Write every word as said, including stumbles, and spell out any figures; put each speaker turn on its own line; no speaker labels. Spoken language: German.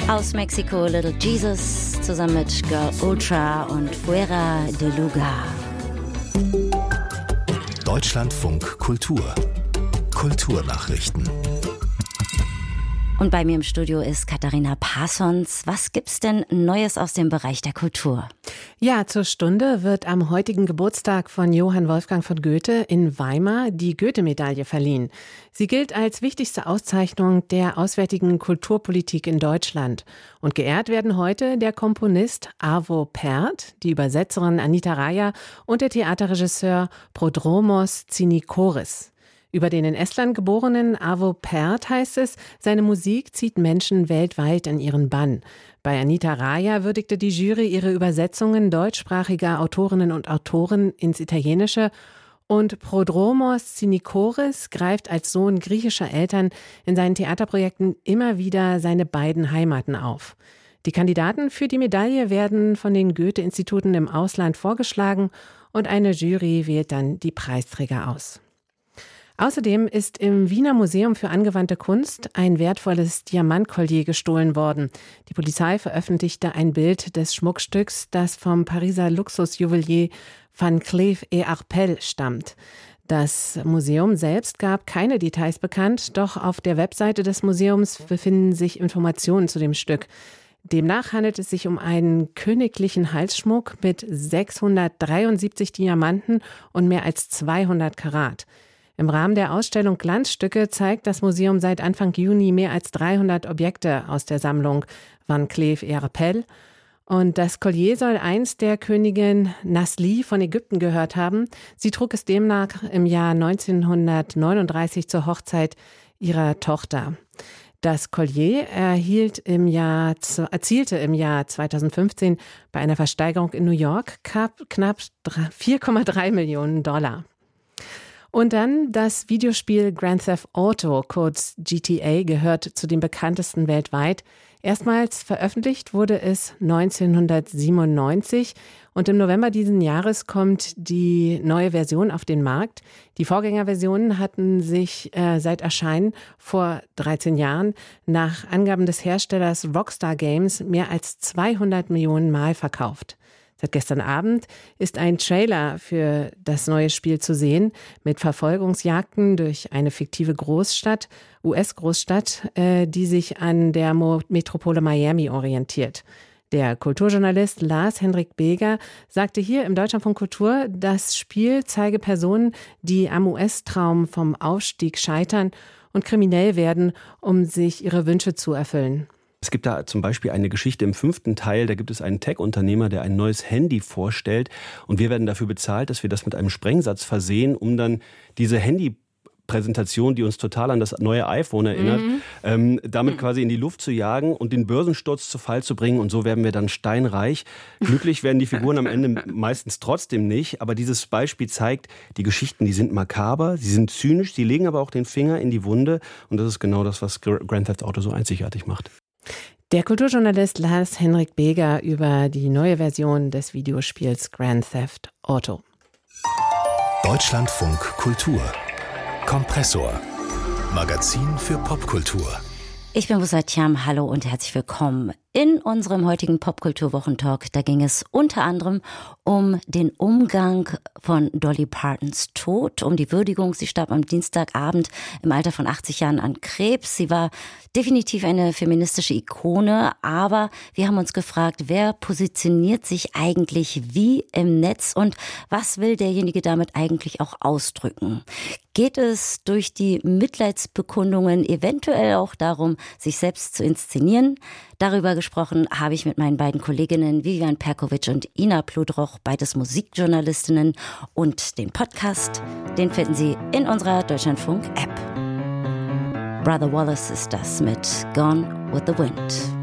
Aus Mexiko Little Jesus zusammen mit Girl Ultra und Fuera de Lugar.
Deutschlandfunk Kultur. Kulturnachrichten.
Und bei mir im Studio ist Katharina Parsons. Was gibt's denn Neues aus dem Bereich der Kultur?
Ja, zur Stunde wird am heutigen Geburtstag von Johann Wolfgang von Goethe in Weimar die Goethe-Medaille verliehen. Sie gilt als wichtigste Auszeichnung der auswärtigen Kulturpolitik in Deutschland. Und geehrt werden heute der Komponist Arvo Pärt, die Übersetzerin Anita Raja und der Theaterregisseur Prodromos Tsinikoris. Über den in Estland geborenen Arvo Pärt heißt es, seine Musik zieht Menschen weltweit in ihren Bann. Bei Anita Raja würdigte die Jury ihre Übersetzungen deutschsprachiger Autorinnen und Autoren ins Italienische. Und Prodromos Tsinikoris greift als Sohn griechischer Eltern in seinen Theaterprojekten immer wieder seine beiden Heimaten auf. Die Kandidaten für die Medaille werden von den Goethe-Instituten im Ausland vorgeschlagen und eine Jury wählt dann die Preisträger aus. Außerdem ist im Wiener Museum für angewandte Kunst ein wertvolles Diamantkollier gestohlen worden. Die Polizei veröffentlichte ein Bild des Schmuckstücks, das vom Pariser Luxusjuwelier Van Cleef et Arpels stammt. Das Museum selbst gab keine Details bekannt, doch auf der Webseite des Museums befinden sich Informationen zu dem Stück. Demnach handelt es sich um einen königlichen Halsschmuck mit sechshundertdreiundsiebzig Diamanten und mehr als zweihundert Karat. Im Rahmen der Ausstellung Glanzstücke zeigt das Museum seit Anfang Juni mehr als dreihundert Objekte aus der Sammlung Van Cleef et Arpels. Und das Collier soll einst der Königin Nasli von Ägypten gehört haben. Sie trug es demnach im Jahr neunzehnhundertneununddreißig zur Hochzeit ihrer Tochter. Das Collier erhielt im Jahr, erzielte im Jahr zweitausendfünfzehn bei einer Versteigerung in New York knapp vier Komma drei Millionen Dollar. Und dann das Videospiel Grand Theft Auto, kurz G T A, gehört zu den bekanntesten weltweit. Erstmals veröffentlicht wurde es neunzehnhundertsiebenundneunzig und im November diesen Jahres kommt die neue Version auf den Markt. Die Vorgängerversionen hatten sich äh, seit Erscheinen vor dreizehn Jahren nach Angaben des Herstellers Rockstar Games mehr als zweihundert Millionen Mal verkauft. Seit gestern Abend ist ein Trailer für das neue Spiel zu sehen mit Verfolgungsjagden durch eine fiktive Großstadt, U S-Großstadt, äh, die sich an der Mo- Metropole Miami orientiert. Der Kulturjournalist Lars Henrik Beger sagte hier im Deutschlandfunk Kultur, das Spiel zeige Personen, die am U S-Traum vom Aufstieg scheitern und kriminell werden, um sich ihre Wünsche zu erfüllen.
Es gibt da zum Beispiel eine Geschichte im fünften Teil, da gibt es einen Tech-Unternehmer, der ein neues Handy vorstellt und wir werden dafür bezahlt, dass wir das mit einem Sprengsatz versehen, um dann diese Handy-Präsentation, die uns total an das neue iPhone erinnert, mhm. ähm, damit quasi in die Luft zu jagen und den Börsensturz zu Fall zu bringen und so werden wir dann steinreich. Glücklich werden die Figuren am Ende meistens trotzdem nicht, aber dieses Beispiel zeigt, die Geschichten, die sind makaber, sie sind zynisch, sie legen aber auch den Finger in die Wunde und das ist genau das, was Grand Theft Auto so einzigartig macht.
Der Kulturjournalist Lars Henrik Beger über die neue Version des Videospiels Grand Theft Auto.
Deutschlandfunk Kultur. Kompressor. Magazin für Popkultur.
Ich bin Busa Thiam, hallo und herzlich willkommen. In unserem heutigen Popkultur-Wochentalk, da ging es unter anderem um den Umgang von Dolly Partons Tod, um die Würdigung. Sie starb am Dienstagabend im Alter von achtzig Jahren an Krebs. Sie war definitiv eine feministische Ikone, aber wir haben uns gefragt, wer positioniert sich eigentlich wie im Netz und was will derjenige damit eigentlich auch ausdrücken? Geht es durch die Mitleidsbekundungen eventuell auch darum, sich selbst zu inszenieren? Darüber gesprochen habe ich mit meinen beiden Kolleginnen Vivian Perkovic und Ina Pludroch, beides Musikjournalistinnen, und den Podcast, den finden Sie in unserer Deutschlandfunk-App. Brother Wallace ist das mit Gone with the Wind.